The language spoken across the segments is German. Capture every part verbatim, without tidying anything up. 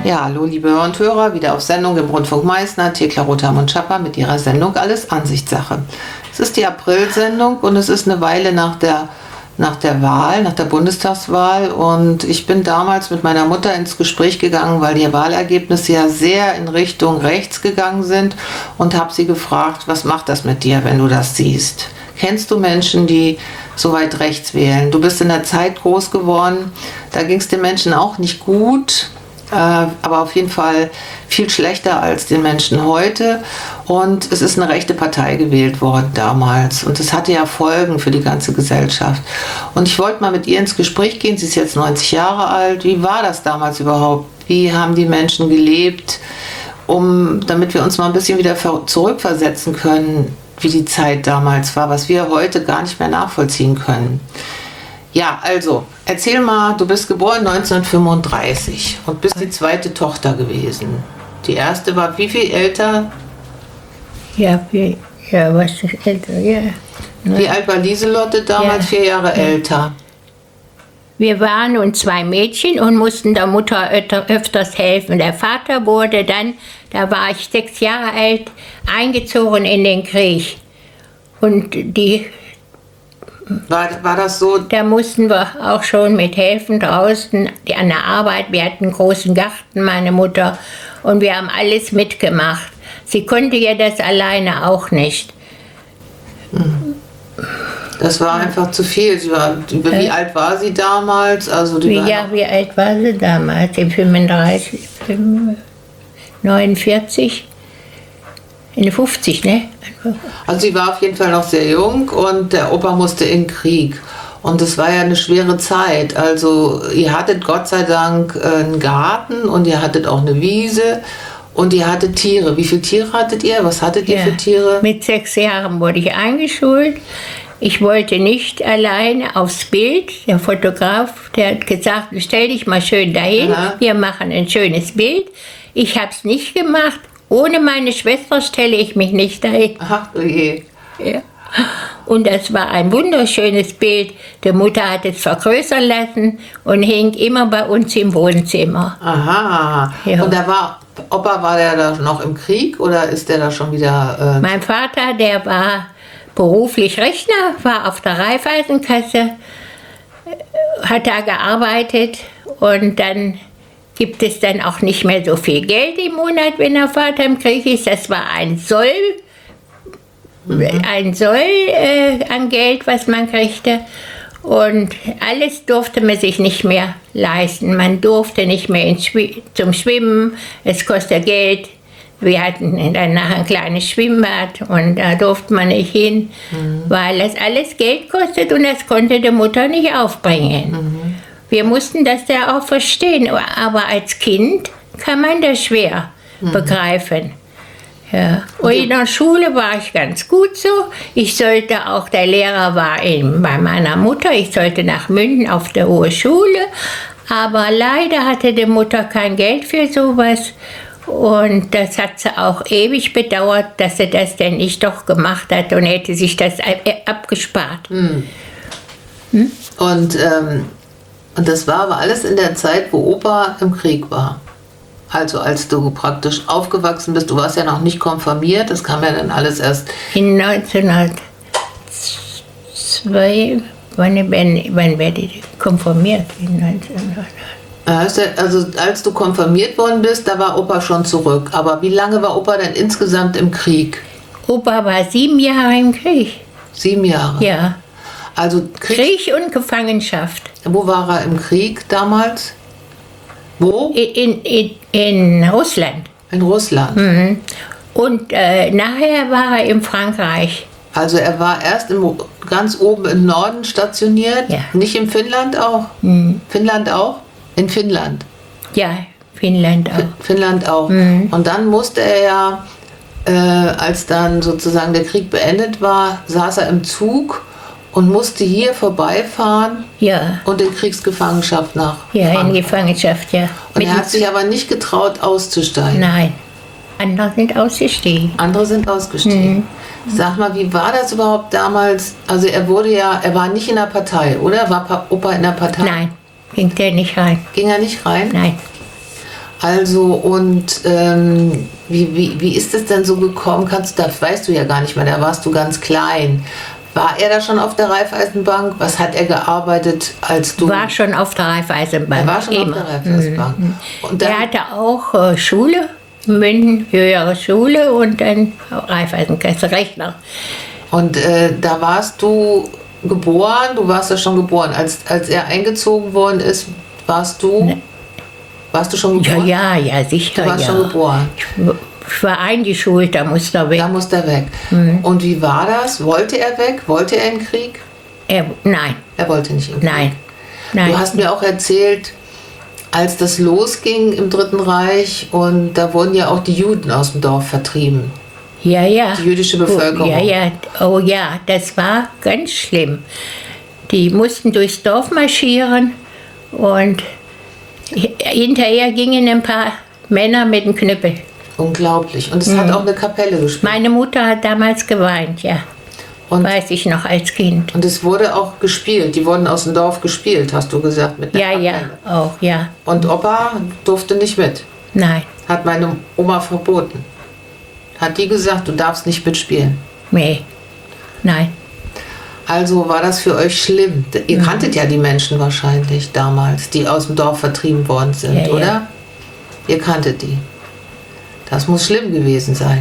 Ja, hallo liebe Hörer und Hörer, wieder auf Sendung im Rundfunk Meißner, Thekla Rotham und Schapper mit ihrer Sendung Alles Ansichtssache. Es ist die April-Sendung und es ist eine Weile nach der, nach der Wahl, nach der Bundestagswahl, und ich bin damals mit meiner Mutter ins Gespräch gegangen, weil die Wahlergebnisse ja sehr in Richtung rechts gegangen sind, und habe sie gefragt, was macht das mit dir, wenn du das siehst? Kennst du Menschen, die so weit rechts wählen? Du bist in der Zeit groß geworden, da ging es den Menschen auch nicht gut, äh, aber auf jeden Fall viel schlechter als den Menschen heute. Und es ist eine rechte Partei gewählt worden damals. Und es hatte ja Folgen für die ganze Gesellschaft. Und ich wollte mal mit ihr ins Gespräch gehen. Sie ist jetzt neunzig Jahre alt. Wie war das damals überhaupt? Wie haben die Menschen gelebt, um, damit wir uns mal ein bisschen wieder zurückversetzen können, wie die Zeit damals war, was wir heute gar nicht mehr nachvollziehen können. Ja, also, erzähl mal, du bist geboren neunzehnhundertfünfunddreißig und bist die zweite Tochter gewesen. Die erste war wie viel älter? Ja, wie, ja, was ist älter, ja. Wie alt war Lieselotte damals? Ja. Vier Jahre ja. älter. Wir waren nun zwei Mädchen und mussten der Mutter öfters helfen. Der Vater wurde dann, da war ich sechs Jahre alt, eingezogen in den Krieg. Und die... War, war das so? Da mussten wir auch schon mit helfen draußen an der Arbeit. Wir hatten einen großen Garten, meine Mutter, und wir haben alles mitgemacht. Sie konnte ja das alleine auch nicht. Mhm. Das war einfach zu viel. Sie war, wie äh, alt war sie damals? Also die wie, war ja, wie alt war sie damals? In fünfunddreißig, neunundvierzig, in fünfzig, ne? Also sie war auf jeden Fall noch sehr jung und der Opa musste in den Krieg. Und es war ja eine schwere Zeit. Also ihr hattet Gott sei Dank einen Garten und ihr hattet auch eine Wiese. Und ihr hattet Tiere. Wie viele Tiere hattet ihr? Was hattet ihr ja, für Tiere? Mit sechs Jahren wurde ich eingeschult. Ich wollte nicht alleine aufs Bild. Der Fotograf, der hat gesagt, stell dich mal schön dahin, aha, wir machen ein schönes Bild. Ich habe es nicht gemacht. Ohne meine Schwester stelle ich mich nicht dahin. Ach, okay. Ja. Und das war ein wunderschönes Bild. Die Mutter hat es vergrößern lassen und hing immer bei uns im Wohnzimmer. Aha. Ja. Und da war, Opa, war der da noch im Krieg oder ist der da schon wieder... Äh mein Vater, der war beruflich Rechner, war auf der Raiffeisenkasse, hat da gearbeitet, und dann gibt es dann auch nicht mehr so viel Geld im Monat, wenn der Vater im Krieg ist. Das war ein Soll, mhm. ein Soll äh, an Geld, was man kriegte. Und alles durfte man sich nicht mehr leisten. Man durfte nicht mehr ins Schw- zum Schwimmen, es kostet Geld. Wir hatten dann nachher ein kleines Schwimmbad und da durfte man nicht hin, mhm. weil das alles Geld kostet und das konnte die Mutter nicht aufbringen. Mhm. Wir mussten das ja auch verstehen, aber als Kind kann man das schwer mhm. begreifen. Ja. Und in der Schule war ich ganz gut so. Ich sollte auch, der Lehrer war in, bei meiner Mutter, ich sollte nach München auf der Hohe Schule, aber leider hatte die Mutter kein Geld für sowas. Und das hat sie auch ewig bedauert, dass sie das denn nicht doch gemacht hat und hätte sich das abgespart. Hm. Hm? Und, ähm, und das war aber alles in der Zeit, wo Opa im Krieg war. Also als du praktisch aufgewachsen bist, du warst ja noch nicht konfirmiert, das kam ja dann alles erst... In neunzehnhundertzwei, wann, wann, wann werde ich konfirmiert? In neunzehnhundert. Also als du konfirmiert worden bist, da war Opa schon zurück. Aber wie lange war Opa denn insgesamt im Krieg? Opa war sieben Jahre im Krieg. Sieben Jahre? Ja. Also Krieg, Krieg und Gefangenschaft. Wo war er im Krieg damals? Wo? In, in, in Russland. In Russland. Mhm. Und äh, nachher war er in Frankreich. Also er war erst im, ganz oben im Norden stationiert, ja. Nicht in Finnland auch? Mhm. Finnland auch? In Finnland? Ja, Finnland auch. Finnland auch. Mhm. Und dann musste er ja, äh, als dann sozusagen der Krieg beendet war, saß er im Zug und musste hier vorbeifahren, ja, und in Kriegsgefangenschaft nach Ja, Frankreich. in Gefangenschaft, ja. Und er hat sich aber nicht getraut, auszusteigen. Nein, andere sind ausgestiegen. Andere sind ausgestiegen. Mhm. Sag mal, wie war das überhaupt damals? Also er wurde ja, er war nicht in der Partei, oder? War Opa in der Partei? Nein, ging der nicht rein. Ging er nicht rein? Nein. Also und ähm, wie, wie, wie ist es denn so gekommen? Kannst du, das weißt du ja gar nicht mehr, da warst du ganz klein. War er da schon auf der Raiffeisenbank? Was hat er gearbeitet, als du... War schon auf der Raiffeisenbank. Er war schon immer. auf der Raiffeisenbank. Mhm. Und dann, er hatte auch äh, Schule, München, höhere Schule und dann Raiffeisenkasse, Rechner. und äh, da warst du geboren, du warst ja schon geboren. Als, als er eingezogen worden ist, warst du... Ne. Warst du schon Ja, geboren? ja, ja, sicher, Du warst ja. schon geboren. Ich war eingeschult, da musste er weg. Da musste er weg. Mhm. Und wie war das? Wollte er weg? Wollte er in den Krieg? Er, nein, Er wollte nicht in den Krieg. nein, nein. Du hast mir auch erzählt, als das losging im Dritten Reich und da wurden ja auch die Juden aus dem Dorf vertrieben. Ja, ja. Die jüdische Bevölkerung. Ja, ja. Oh ja, das war ganz schlimm. Die mussten durchs Dorf marschieren und hinterher gingen ein paar Männer mit dem Knüppel. Unglaublich. Und es hat auch eine Kapelle gespielt. Meine Mutter hat damals geweint, ja. Und, Weiß ich noch als Kind. und es wurde auch gespielt. Die wurden aus dem Dorf gespielt, hast du gesagt. Mit der Ja, ja, Kapelle. auch, ja. Und Opa durfte nicht mit. Nein, Hat meine Oma verboten. Hat die gesagt, du darfst nicht mitspielen. nee, nein. Also war das für euch schlimm. Ihr kanntet ja die Menschen wahrscheinlich damals, die aus dem Dorf vertrieben worden sind, Ja, ja. oder? Ihr kanntet die. Das muss schlimm gewesen sein.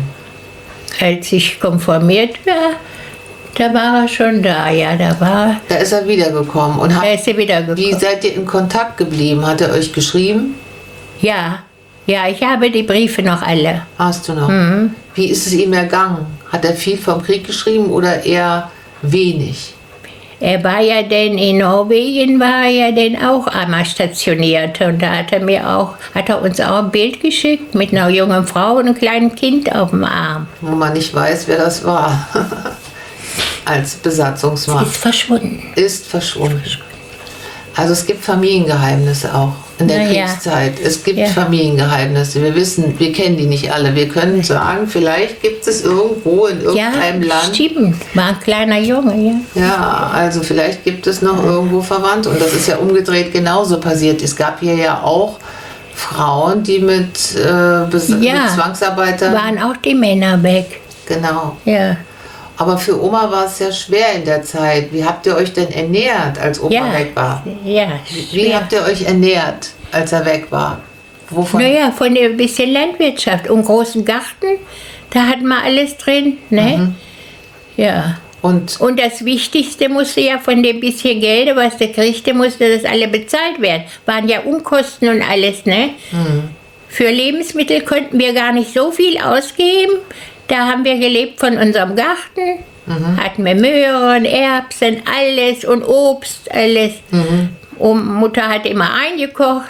Als ich konformiert war, da war er schon da, ja, da war, Da ist er wiedergekommen. Und da hat, ist er wieder wie gekommen. seid ihr in Kontakt geblieben? Hat er euch geschrieben? Ja, ja, ich habe die Briefe noch alle. Hast du noch? Mhm. Wie ist es ihm ergangen? Hat er viel vom Krieg geschrieben oder eher wenig? Er war ja denn in Norwegen, war er ja denn auch einmal stationiert. Und da hat er mir auch, hat er uns auch ein Bild geschickt mit einer jungen Frau und einem kleinen Kind auf dem Arm. Wo man nicht weiß, wer das war. Als Besatzungsmacht. Ist verschwunden. Ist verschwunden. Also es gibt Familiengeheimnisse auch in der Na ja. Kriegszeit. Es gibt Ja. Familiengeheimnisse. Wir wissen, wir kennen die nicht alle. Wir können sagen, vielleicht gibt es irgendwo in Ja, irgendeinem Land. stimmt. War ein kleiner Junge, ja. Ja, also vielleicht gibt es noch irgendwo Verwandte. Und das ist ja umgedreht genauso passiert. Es gab hier ja auch Frauen, die mit, äh, Bes Ja. mit Zwangsarbeitern. Waren auch die Männer weg. Genau. Ja. Aber für Oma war es ja schwer in der Zeit. Wie habt ihr euch denn ernährt, als Opa Ja. weg war? Ja. Wie schwer. habt ihr euch ernährt, als er weg war? Wovon? Naja, von der bisschen Landwirtschaft und großen Garten, da hatten wir alles drin, ne? Ja. Und Und das Wichtigste musste ja von dem bisschen Geld, was der kriegte, musste das alle bezahlt werden. Waren ja Unkosten und alles, ne? Für Lebensmittel konnten wir gar nicht so viel ausgeben. Da haben wir gelebt von unserem Garten. Hatten wir Möhren, Erbsen, alles und Obst, alles. Und Mutter hat immer eingekocht.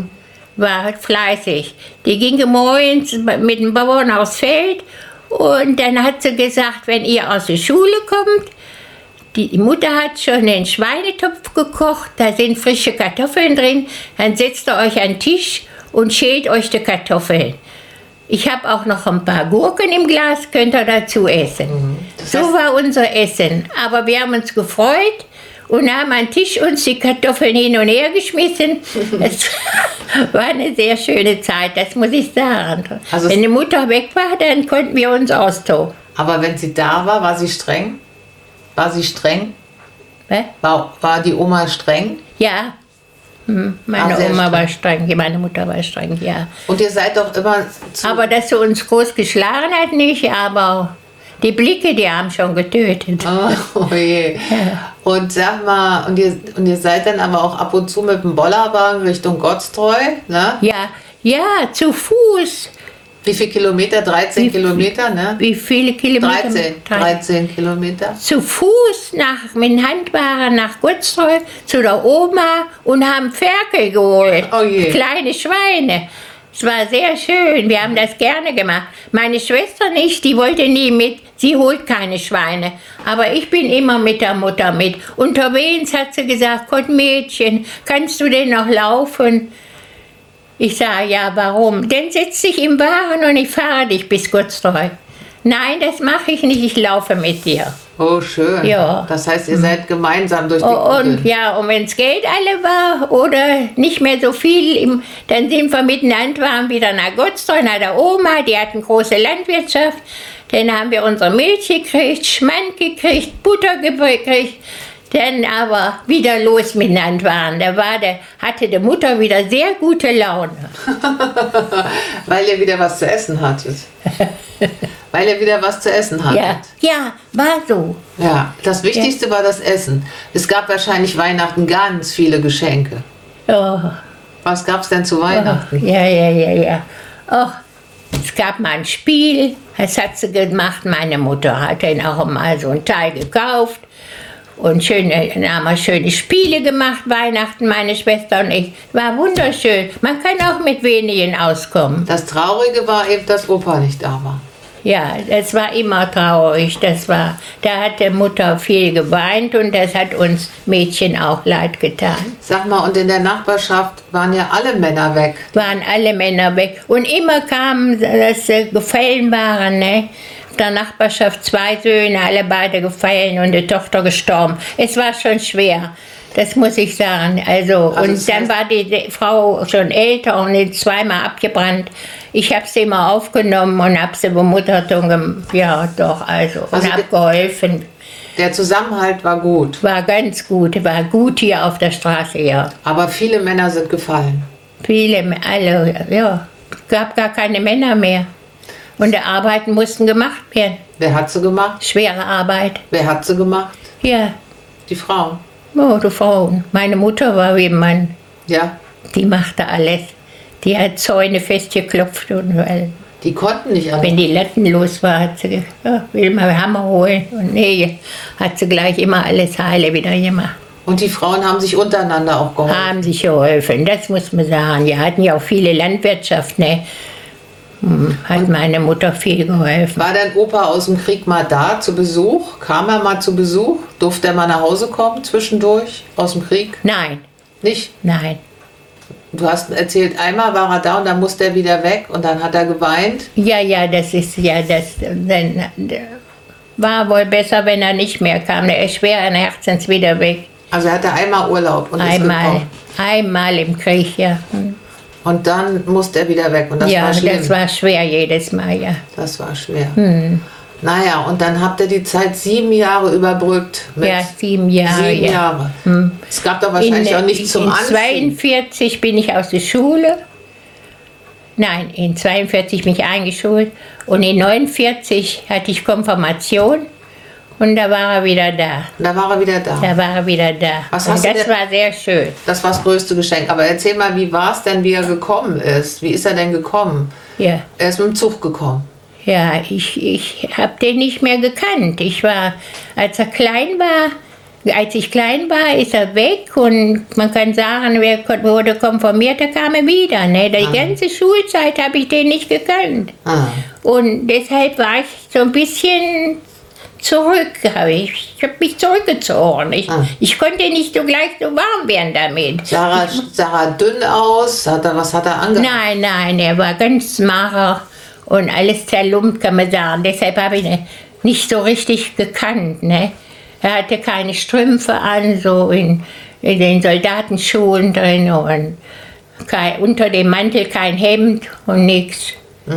War fleißig. Die ging morgens mit dem Bauern aufs Feld und dann hat sie gesagt, wenn ihr aus der Schule kommt, die Mutter hat schon den Schweinetopf gekocht, da sind frische Kartoffeln drin, dann setzt ihr euch an den Tisch und schält euch die Kartoffeln. Ich habe auch noch ein paar Gurken im Glas, könnt ihr dazu essen. Das So heißt- war unser Essen. Aber wir haben uns gefreut und haben an den Tisch uns die Kartoffeln hin und her geschmissen. Es war eine sehr schöne Zeit, das muss ich sagen. Also es- Wenn die Mutter weg war, dann konnten wir uns austoben. aber wenn sie da war, war sie streng? War sie streng? Ne? War, war die Oma streng? Ja, hm, meine Ah, sehr Oma streng. war streng, meine Mutter war streng, ja. Und ihr seid doch immer zu... Aber dass sie uns groß geschlagen hat, nicht, aber die Blicke, die haben schon getötet. Oh, oh je. Und sag mal, und ihr, und ihr seid dann aber auch ab und zu mit dem Bollerwagen Richtung Gottstreu, ne? Ja, ja, zu Fuß. Wie viele Kilometer? dreizehn Wie- Kilometer, ne? Wie viele Kilometer? dreizehn, dreizehn Kilometer. Zu Fuß nach, mit dem Handwagen nach Gutztreu zu der Oma und haben Ferkel geholt. Oh je. Kleine Schweine. Es war sehr schön, wir haben das gerne gemacht. Meine Schwester nicht, die wollte nie mit, sie holt keine Schweine. Aber ich bin immer mit der Mutter mit. Unterwegs hat sie gesagt, Gott Mädchen, kannst du denn noch laufen? Ich sage, ja, warum? Dann setz dich im Wagen und ich fahre dich bis Gutztreu. Nein, das mache ich nicht, ich laufe mit dir. Oh, schön. Ja. Das heißt, ihr seid gemeinsam durch die Oh, und Kugeln. ja, und wenn das Geld alle war oder nicht mehr so viel, im, dann sind wir miteinander, waren wieder nach Gottsdorf, nach der Oma, die hat eine große Landwirtschaft. Dann haben wir unsere Milch gekriegt, Schmand gekriegt, Butter gekriegt. Dann aber wieder los miteinander waren. Da war der, hatte die Mutter wieder sehr gute Laune. Weil ihr wieder was zu essen hattet. Weil ihr wieder was zu essen hattet. Ja, ja, war so. Ja, das Wichtigste war das Essen. Es gab wahrscheinlich Weihnachten ganz viele Geschenke. Oh, Was gab es denn zu oh, Weihnachten? ja, ja, ja, ja. Oh, es gab mal ein Spiel, das hat sie gemacht. Meine Mutter hat dann auch mal so ein Teil gekauft. Und schöne, dann haben wir schöne Spiele gemacht, Weihnachten, meine Schwester und ich. War wunderschön. Man kann auch mit wenigen auskommen. Das Traurige war eben, dass Opa nicht da war. Ja, das war immer traurig. Das war, da hat die Mutter viel geweint und das hat uns Mädchen auch leid getan. Sag mal, und in der Nachbarschaft waren ja alle Männer weg. Waren alle Männer weg. Und immer kamen, dass sie gefallen waren, ne? Der Nachbarschaft zwei Söhne, alle beide gefallen und die Tochter gestorben. Es war schon schwer, das muss ich sagen. Also, Also und das dann heißt- war die, die Frau schon älter und ist zweimal abgebrannt. Ich habe sie immer aufgenommen und habe sie bemuttert und gem- ja doch, also, und Also habe die- geholfen. Der Zusammenhalt war gut. War ganz gut, war gut hier auf der Straße, ja. Aber viele Männer sind gefallen. Viele, alle, ja. Es gab gar keine Männer mehr. Und die Arbeiten mussten gemacht werden. Wer hat sie gemacht? Schwere Arbeit. Wer hat sie gemacht? Ja, Die Frauen. oh, die Frauen. Meine Mutter war wie ein Mann. Ja, Die machte alles. Die hat Zäune festgeklopft und weil, die konnten nicht wenn anders. die Latten los war, hat sie gesagt, ja, will mal Hammer holen. Und nee, hat sie gleich immer alles heile wieder gemacht. Und die Frauen haben sich untereinander auch geholfen. Haben sich geholfen, das muss man sagen. Die hatten ja auch viele Landwirtschaft, ne? Hm, hat meine Mutter viel geholfen. War dein Opa aus dem Krieg mal da zu Besuch? Kam er mal zu Besuch? Durfte er mal nach Hause kommen zwischendurch aus dem Krieg? Nein, Nicht? nein. Du hast erzählt, einmal war er da und dann musste er wieder weg und dann hat er geweint. Ja, ja, das ist ja das. Dann, war wohl besser, wenn er nicht mehr kam. Er ist schweren Herzens wieder weg. Also er hatte einmal Urlaub und ist Einmal, gekommen. einmal im Krieg, ja. Hm. Und dann musste er wieder weg und das ja, war schlimm. das war schwer jedes Mal, ja. Das war schwer. Naja, und dann habt ihr die Zeit sieben Jahre überbrückt. Mit Ja, sieben Jahre. sieben ja. Jahre. Es gab doch wahrscheinlich in, auch nichts zum in Anziehen. zweiundvierzig bin ich aus der Schule. Nein, in zweiundvierzig bin ich eingeschult. Und in neunundvierzig hatte ich Konfirmation. Und da war er wieder da. Und da war er wieder da. Da war er wieder da. Was und hast du das denn- war sehr schön. Das war das größte Geschenk. Aber erzähl mal, wie war es denn, wie er gekommen ist? Wie ist er denn gekommen? Ja. Er ist mit dem Zug gekommen. Ja, ich, ich habe den nicht mehr gekannt. Ich war, als er klein war, als ich klein war, ist er weg und man kann sagen, wer kon- wurde konfirmiert, da kam er wieder. Ne? Die ganze Schulzeit habe ich den nicht gekannt. Ah. Und deshalb war ich so ein bisschen zurück. Hab ich ich habe mich zurückgezogen. Ich, Ah. ich konnte nicht so gleich so warm werden damit. Sah er, sah er dünn aus? Hat er, was hat er angehabt? Nein, nein, er war ganz mager und alles zerlumpt, kann man sagen. Deshalb habe ich ihn nicht so richtig gekannt. Ne? Er hatte keine Strümpfe an, so in, in den Soldatenschuhen drin und kein, unter dem Mantel kein Hemd und nichts.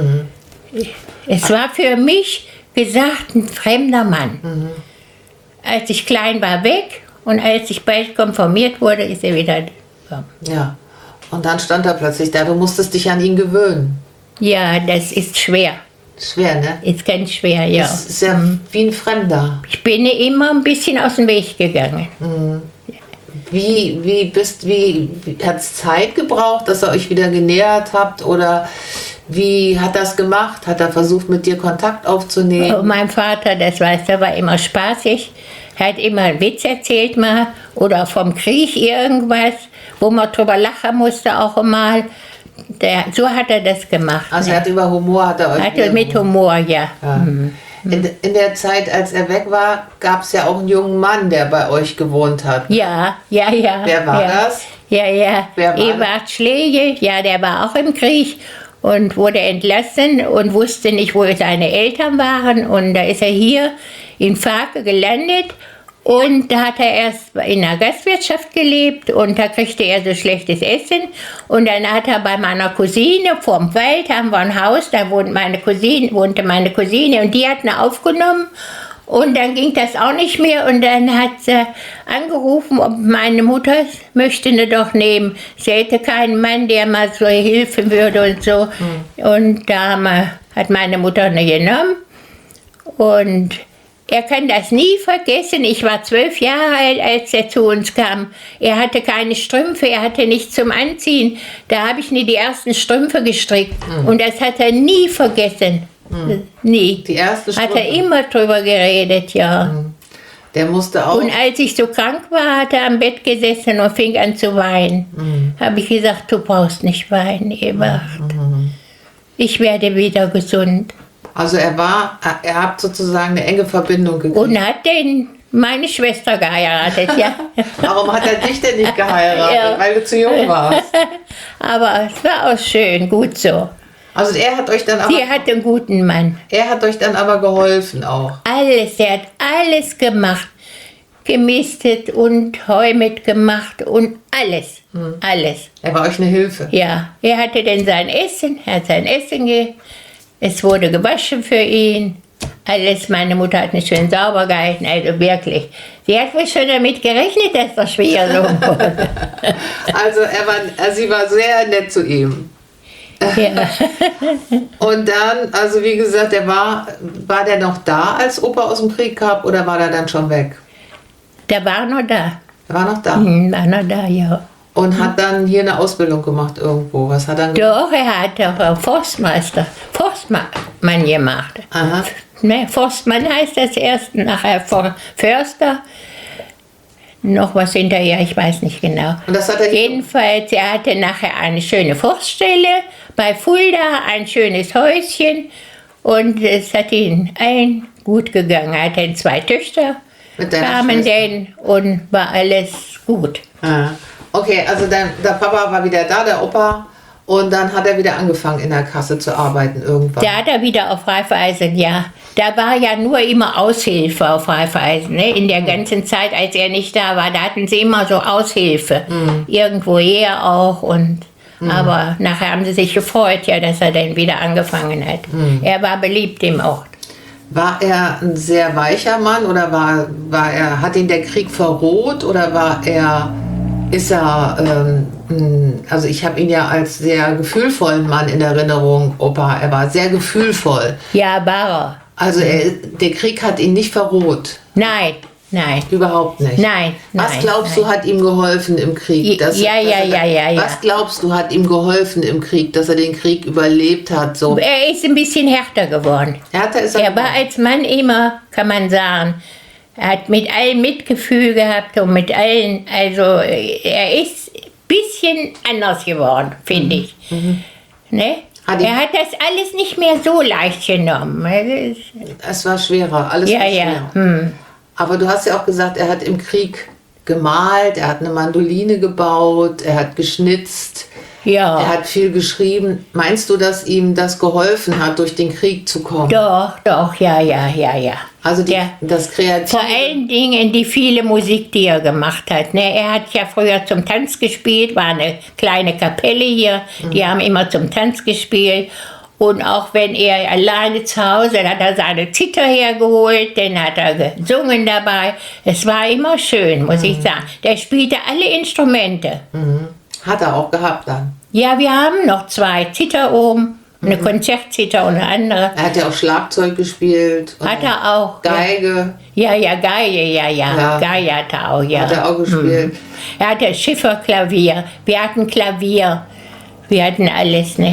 Es war für mich gesagt ein fremder Mann. Als ich klein war, weg und als ich bald konfirmiert wurde, ist er wieder gekommen. Ja. Und dann stand er plötzlich da. Du musstest dich an ihn gewöhnen. Ja, das ist schwer. Schwer, ne? Ist ganz schwer, ja. Das ist ja wie ein Fremder. Ich bin immer ein bisschen aus dem Weg gegangen. Wie, wie bist, wie, wie hat es Zeit gebraucht, dass ihr euch wieder genähert habt? Oder wie hat das gemacht? Hat er versucht, mit dir Kontakt aufzunehmen? Und mein Vater, das weißt du, war immer spaßig. Er hat immer einen Witz erzählt mal oder vom Krieg irgendwas, wo man drüber lachen musste auch einmal. Der, so hat er das gemacht. Also ne? er hat über Humor, hat er euch Hatte wieder mit Humor, ja. Ja. In, in der Zeit, als er weg war, gab es ja auch einen jungen Mann, der bei euch gewohnt hat. Ja, ja, ja. Wer war ja. das? Ja, ja. Wer war Ewart Schläge, ja, der war auch im Krieg. und wurde entlassen und wusste nicht, wo seine Eltern waren. Und da ist er hier in Farke gelandet. Und da hat er erst in der Gastwirtschaft gelebt und da kriegte er so schlechtes Essen. Und dann hat er bei meiner Cousine, vorm Wald haben wir ein Haus, da wohnt meine Cousine, wohnte meine Cousine und die hat ihn aufgenommen. Und dann ging das auch nicht mehr und dann hat sie angerufen, ob meine Mutter möchte ihn doch nehmen. Sie hätte keinen Mann, der mal so helfen würde und so. Mhm. Und da hat meine Mutter ihn genommen und er kann das nie vergessen. Ich war zwölf Jahre alt, als er zu uns kam. Er hatte keine Strümpfe, er hatte nichts zum Anziehen. Da habe ich nie die ersten Strümpfe gestrickt. Mhm. Und das hat er nie vergessen. Mhm. Nie. Die erste Strümpfe? Hat er immer drüber geredet, ja. Mhm. Der musste auch... Und als ich so krank war, hat er am Bett gesessen und fing an zu weinen. Mhm. Habe ich gesagt, du brauchst nicht weinen, Eberhard. Mhm. Ich werde wieder gesund. Also er war, er hat sozusagen eine enge Verbindung gekriegt. Und hat den, meine Schwester geheiratet, ja. Warum hat er dich denn nicht geheiratet? Ja. Weil du zu jung warst. Aber es war auch schön, gut so. Also er hat euch dann aber... Sie hat einen guten Mann. Er hat euch dann aber geholfen auch. Alles, er hat alles gemacht. Gemistet und Heu mitgemacht und alles, hm. alles. Er war euch eine Hilfe? Ja, er hatte dann sein Essen, er hat sein Essen ge... Es wurde gewaschen für ihn. Alles, meine Mutter hat ihn schön sauber gehalten, also wirklich. Sie hat wohl schon damit gerechnet, dass der Schwiegersohn wurde. Also er war, also sie war sehr nett zu ihm. Ja. Und dann, also wie gesagt, der war, war der noch da, als Opa aus dem Krieg kam, oder war der dann schon weg? Der war noch da. Der war noch da? Mhm, war noch da, ja. Und hat dann hier eine Ausbildung gemacht irgendwo. Was hat er dann gemacht? Doch, er hat auch Forstmeister, Forstmann gemacht. Aha. Ne, Forstmann heißt das erst, nachher Förster. Noch was hinterher, ich weiß nicht genau. Und das hat er Jedenfalls, er hatte nachher eine schöne Forststelle bei Fulda, ein schönes Häuschen. Und es hat ihm allen gut gegangen. Er hatte zwei Töchter, kamen denn und war alles gut. Aha. Okay, also dein, der Papa war wieder da, der Opa, und dann hat er wieder angefangen in der Kasse zu arbeiten irgendwann. Da hat er wieder auf Raiffeisen, ja. Da war ja nur immer Aushilfe auf Raiffeisen, ne? In der mhm. ganzen Zeit, als er nicht da war, da hatten sie immer so Aushilfe. Mhm. Irgendwoher auch und... Mhm. Aber nachher haben sie sich gefreut, ja, dass er dann wieder angefangen hat. Mhm. Er war beliebt im Ort. War er ein sehr weicher Mann oder war, war er, hat ihn der Krieg verroht oder war er... Ist er, ähm, also ich habe ihn ja als sehr gefühlvollen Mann in Erinnerung, Opa. Er war sehr gefühlvoll. Ja, war er. Also er, der Krieg hat ihn nicht verroht. Nein, nein. Überhaupt nicht. Nein, Was nein, glaubst nein. du, hat ihm geholfen im Krieg? Dass, ja, dass ja, er, ja, ja, ja. Was glaubst du, hat ihm geholfen im Krieg, dass er den Krieg überlebt hat? So? Er ist ein bisschen härter geworden. Härter ist er Er war als Mann immer, kann man sagen, er hat mit allen Mitgefühl gehabt und mit allen, also er ist ein bisschen anders geworden, finde mhm. ich. Mhm. Ne? Hat er hat das alles nicht mehr so leicht genommen. Es war schwerer, alles ja, war schwer. Ja. Hm. Aber du hast ja auch gesagt, er hat im Krieg gemalt, er hat eine Mandoline gebaut, er hat geschnitzt, ja. Er hat viel geschrieben. Meinst du, dass ihm das geholfen hat, durch den Krieg zu kommen? Doch, doch, ja, ja, ja, ja. Also die, ja. das Kreative... Vor allen Dingen die viele Musik, die er gemacht hat. Ne? Er hat ja früher zum Tanz gespielt, war eine kleine Kapelle hier, mhm. die haben immer zum Tanz gespielt. Und auch wenn er alleine zu Hause, dann hat er seine Zither hergeholt, dann hat er gesungen dabei. Es war immer schön, muss mhm. ich sagen. Der spielte alle Instrumente. Mhm. Hat er auch gehabt dann? Ja, wir haben noch zwei Zither oben, eine mhm. Konzertzither und eine andere. Er hat ja auch Schlagzeug gespielt. Hat er auch. Geige. Ja, ja, Geige, ja, ja. ja. Geige hat er auch, ja. Hat er auch gespielt. Mhm. Er hatte Schifferklavier, wir hatten Klavier, wir hatten alles, ne.